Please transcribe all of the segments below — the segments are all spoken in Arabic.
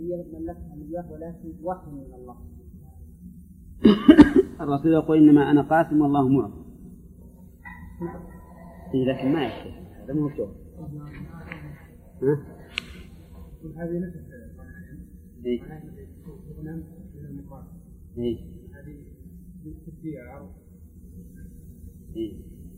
هي ملكها لله ولكن وحي من الله. الرسول يقول إنما أنا قاسم والله معطي. لكن ما يكفي هذا مو بجواب. هذه نفس إيه. إيه. هذه بالتدبير. إيه.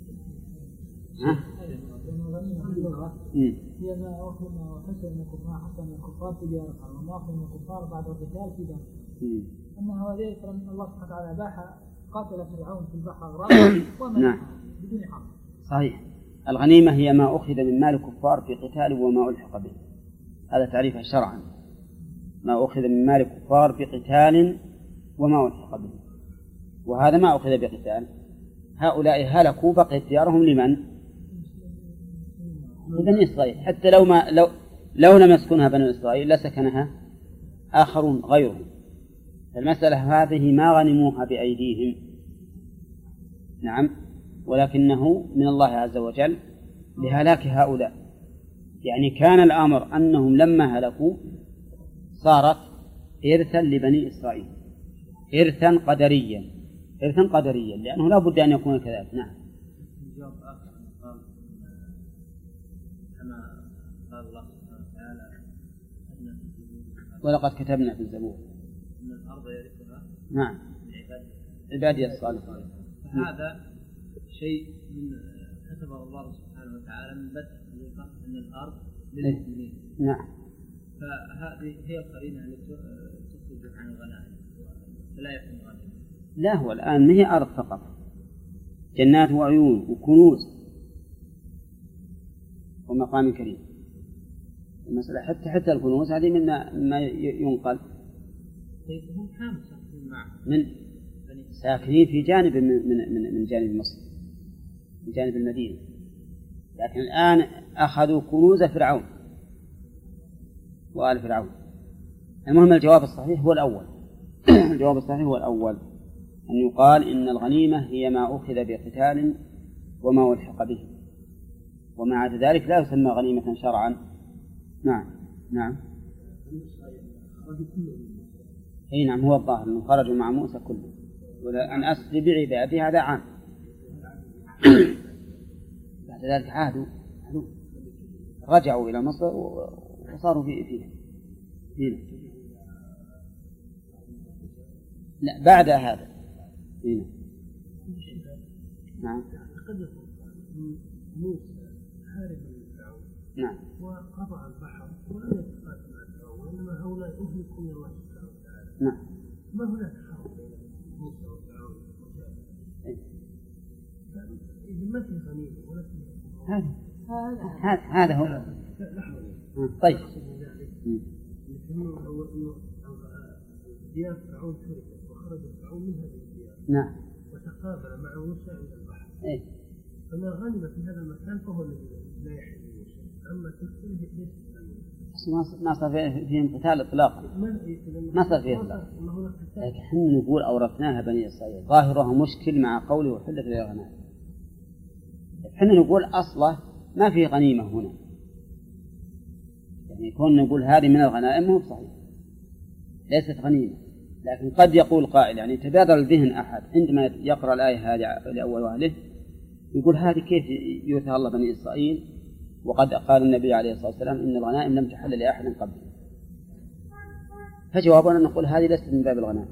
هي ما أخذ حسن الكفار تجارة وما أخذ من الكفار بعد القتال في دم. أما هذا فإن الله سبحانه وتعالى أباح قاتل فرعون في البحر غرقا ومنعها بدون حق. صحيح. الغنيمة هي ما أخذ من مال الكفار في قتال وما ألحق به. هذا تعريفها شرعا. ما أخذ من مال الكفار في قتال وما ألحق به. وهذا ما أخذ بقتال. هؤلاء هلكوا بقيت ديارهم لمن؟ لبني إسرائيل. حتى لو لم يسكنها بني إسرائيل لسكنها آخرون غيرهم. المسألة هذه ما غنموها بأيديهم. نعم. ولكنه من الله عز وجل لهلاك هؤلاء. يعني كان الأمر أنهم لما هلكوا صارت إرثا لبني إسرائيل، إرثا قدريا لأنه لا بد أن يكون كذلك. نعم. ولقد كتبنا في الزبور أن الأرض يرثها نعم عبادي الصالحين. هذا شيء من كتبه الله سبحانه وتعالى من بدء أن الأرض للمسلمين. نعم. فهذه هي القرينة التي تخرج عن الغنائم فلا يكون غنيمة. لا، هو الآن ما هي أرض فقط، جنات وعيون وكنوز ومقام كريم. المسألة حتى الكنوز هذه مما ينقل. هم كانوا من ساكنين في جانب من جانب مصر، من جانب المدينة، لكن الآن أخذوا كنوز فرعون وآل فرعون. المهم الجواب الصحيح هو الأول. الجواب الصحيح هو الأول، أن يقال إن الغنيمة هي ما أخذ بقتال وما ألحق به، وما عدا ذلك لا يسمى غنيمة شرعا. نعم. أي نعم، هو الظاهر أنه خرجوا مع موسى كله، وأن أسر بعبادي هذا عام. بعد ذلك عادوا رجعوا إلى مصر وصاروا فيها. لا، بعد هذا. نعم. قد يكون موسى هارب من فرعون. نعم. وقطع البحر ولم يتقاتل مع فرعون، وإنما هؤلاء أهلكوا من الله سبحانه وتعالى. نعم. ما هناك حرب بين موسى وفرعون إذا ما في غنيمة ولا في هذا هو. طيب. ديار فرعون تركت وخرج فرعون من هذه الديار. نعم. وتقابل مع موسى إلى البحر. إيه. فما غنم في هذا المكان فهو الذي لا يحل موسى. أما تلك ليست ما صار فيهم قتال إطلاقا. ما صار فيه إطلاق. لكن حنا نقول أورثناها بني إسرائيل، ظاهرها مشكل مع قوله وحلت للغنائم. حنا نقول أصله ما في غنيمة هنا، يعني يكون نقول هذه من الغنائم مو صحيح، ليست غنيمة. لكن قد يقول قائل، يعني تبادر الذهن أحد عندما يقرأ الآية هذه لأول وهله يقول هذه كيف يورثها الله بني إسرائيل وقد قال النبي عليه الصلاة والسلام إن الغنائم لم تحل لأحد قبل. فجوابنا نقول هذه ليست من باب الغنائم.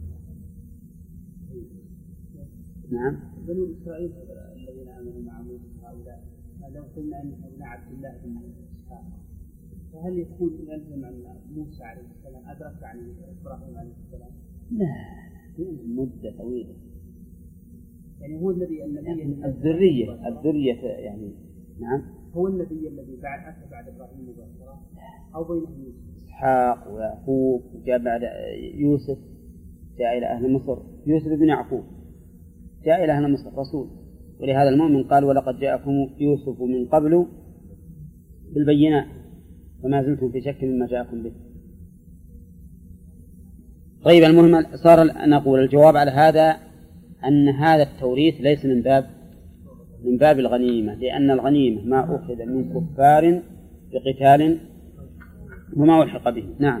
نعم. بني إسرائيل الذين آمنوا مع موسى هؤلاء لو قلنا أن ابن عبد الله بن إسحاق، فهل يكون يلزم أن موسى عليه السلام أدرك عن إبراهيم عليه السلام؟ لا، مدة طويلة. يعني هو النبي الذرية يعني. نعم. هو النبي الذي أتى بعد إبراهيم مباشرة أو بينهم يوسف؟ إسحاق ويعقوب، وجاء بعد يوسف جاء إلى أهل مصر. يوسف بن يعقوب جاء إلى أهل مصر رسول، ولهذا المؤمن قال ولقد جاءكم يوسف من قبل بالبينات فما زلتم في شك مما جاءكم به. طيب، المهم صار نقول الجواب على هذا أن هذا التوريث ليس من باب الغنيمة، لأن الغنيمة ما أخذ من كفار بقتال وما ألحق به. نعم.